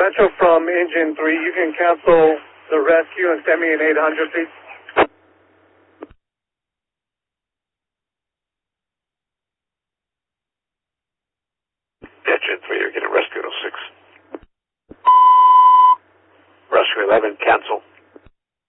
Metro from engine 3, you can cancel the rescue and send me an 800, please. Engine 3, you're getting rescue 06. Rescue 11, cancel.